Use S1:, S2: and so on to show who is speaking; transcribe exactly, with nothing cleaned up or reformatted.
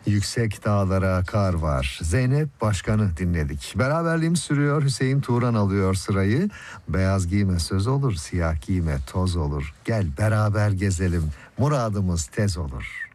S1: Yüksek dağlara kar var. Zeynep Başkan'ı dinledik. Beraberliğim sürüyor. Hüseyin Turan alıyor sırayı. Beyaz giyme söz olur, siyah giyme toz olur. Gel beraber gezelim. Muradımız tez olur.